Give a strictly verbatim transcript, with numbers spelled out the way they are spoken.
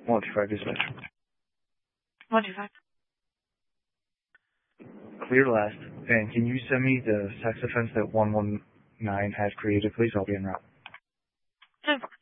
one two five dispatch. one two five. Clear last. And can you send me the sex offense that one one nine has created, please? I'll be en route. ten four.